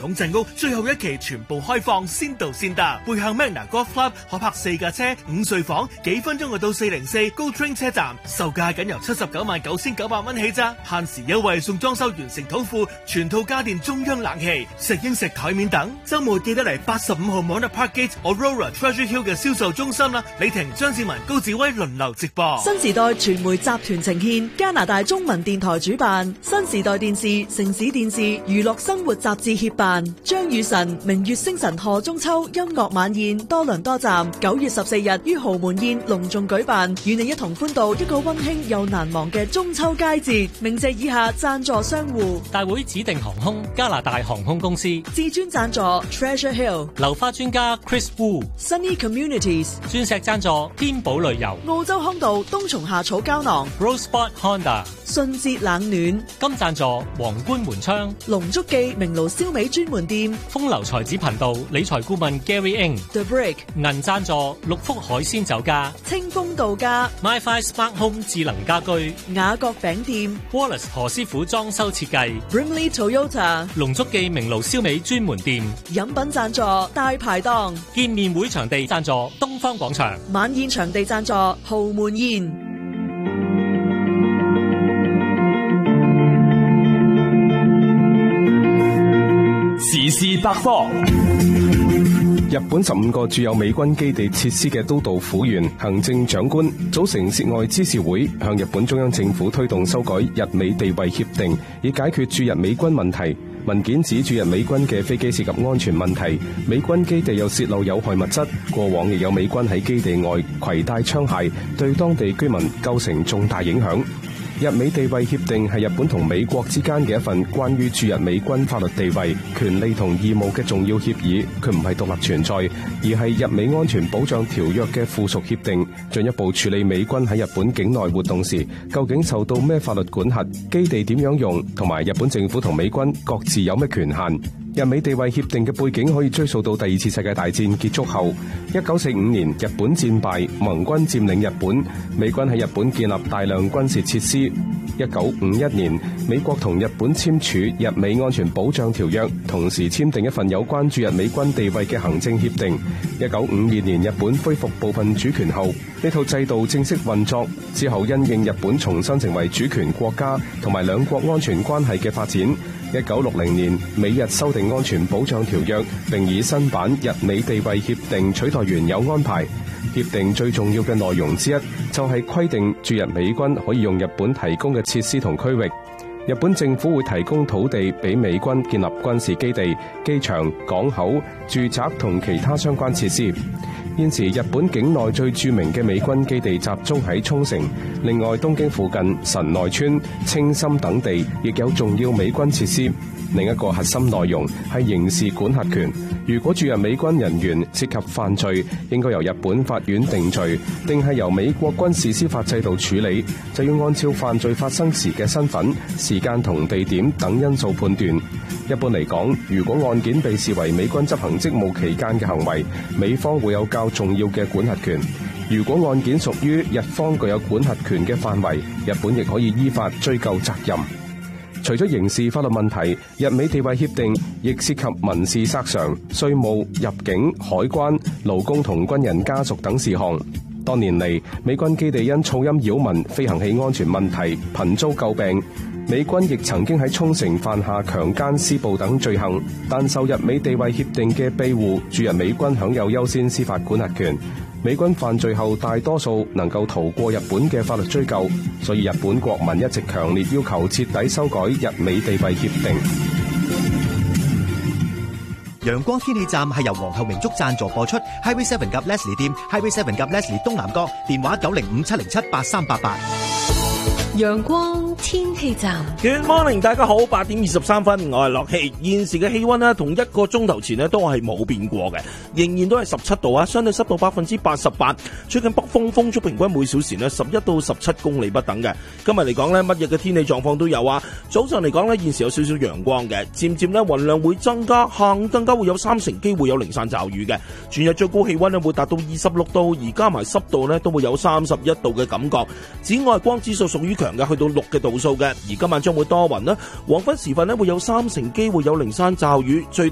統鎮屋最後一期全部開放，先到先得。背向 Magna Golf Club 可泊4架車、5睡房，幾分鐘就到404 Go Train 車站，售價僅由799900蚊起咋，限時優惠送裝修完成土庫、全套家電、中央冷氣、食英食台面等。週末記得嚟85號 Monarch Parkgate Aurora Treasure Hill 嘅銷售中心啦，李婷、張志文、高志威輪流直播。 新時代傳媒集團呈獻，加拿大中文電台主辦，新時代電視、城市電視、娛樂生活雜誌協辦，張雨晨、明月星辰賀中秋音樂晚宴多倫多站9月14日於豪門宴隆重舉辦，與你一同歡度一個溫馨又難忘嘅中秋佳節。鳴謝以下贊助商戶： 大會指定航空加拿大航空公司， 至尊贊助 Treasure Hill， 流花專家 Chris Wu， Sunny Communities， 鑽石贊助天寶旅遊， 澳洲康道冬蟲夏草膠囊 Rosebud Honda， 順節冷暖， 金贊助皇冠門窗， 龍足記明爐燒味專門店， 風流才子頻道理財顧問 Gary Ng， The Brick， 銀贊助六福海鮮酒家， 清風度假 MiFi Smart Home 智能家居， 雅閣餅店 Wallace 何師傅裝修設計， Brimley Toyota， 龍足記明爐燒味專門店， 飲品贊助大排檔， 見面會場地贊助東方廣場， 晚宴場地贊助豪門宴。 時事百科。日本15個駐有美軍基地設施嘅都道府縣行政長官組成涉外知事會，向日本中央政府推動修改日美地位協定，以解決駐日美軍問題。文件指駐日美軍嘅飛機涉及安全問題，美軍基地又洩漏有害物質，過往亦有美軍喺基地外攜帶槍械，對當地居民構成重大影響。日美地位協定係日本同美國之間嘅一份關於駐日美軍法律地位、權利同義務嘅重要協議，佢唔係獨立存在，而係日美安全保障條約嘅附屬協定，進一步處理美軍喺日本境內活動時，究竟受到咩法律管轄，基地點樣用，同埋日本政府同美軍各自有咩權限。日美地位協定嘅背景可以追溯到第二次世界大戰結束後，1945年日本戰敗，盟軍佔領日本，美軍喺日本建立大量軍事設施。1951年，美國同日本簽署日美安全保障條約，同時簽訂一份有關駐日美軍地位嘅行政協定。1952年，日本恢復部分主權後，呢套制度正式運作。之後因應日本重新成為主權國家同埋兩國安全關係嘅發展，1960年美日修訂安全保障條約，並以新版日美地位協定取代原有安排。協定最重要嘅內容之一就係規定駐日美軍可以用日本提供嘅設施同區域。日本政府會提供土地俾美軍建立軍事基地、機場、港口、住宅同其他相關設施。現時日本境內最著名嘅美軍基地集中喺沖繩，另外東京附近神奈川、青森等地亦有重要美軍設施。另一個核心內容係刑事管轄權。如果駐日美軍人員涉及犯罪，應該由日本法院定罪，定係由美國軍事司法制度處理，就要按照犯罪發生時嘅身份、時間同地點等因素判斷。一般嚟講，如果案件被視為美軍執行職務期間嘅行為，美方會有較重要嘅管轄權。如果案件屬於日方具有管轄權嘅範圍，日本亦可以依法追究責任。除咗刑事法律問題，日美地位協定亦涉及民事索償、稅務、入境、海關、勞工同軍人家屬等事項。多年嚟，美軍基地因噪音擾民、飛行器安全問題頻遭詬病。美軍亦曾經喺沖繩犯下強姦、施暴等罪行，但受日美地位協定嘅庇護，駐日美軍享有優先司法管轄權。美軍犯罪後大多數能夠逃過日本嘅法律追究，所以日本國民一直強烈要求徹底修改日美地位協定。 陽光天氣站係由皇后明竹贊助播出 ，Highway 7及 Leslie 店 ，Highway 7及 Leslie 東南角，電話905-707-8388。 陽光天氣站 Good morning， 大家好，8點23分，我係樂希。現時嘅氣溫呢，同一個鐘頭前呢都係冇變過嘅，仍然都係17度啊，相對濕度88%。最近北風速平均每小時呢11到17公里不等嘅。今日嚟講呢，乜嘢嘅天氣狀況都有啊。早上嚟講呢，現時有少少陽光嘅，漸漸呢雲量會增加，下午更加會有30%機會有零散驟雨嘅。全日最高氣溫呢會達到26度，而加埋濕度呢都會有31度嘅感覺。紫外光指數屬於強嘅，去到6嘅度數嘅。而今晚將會多雲啦，黃昏時分呢會有30%機會有零散驟雨，最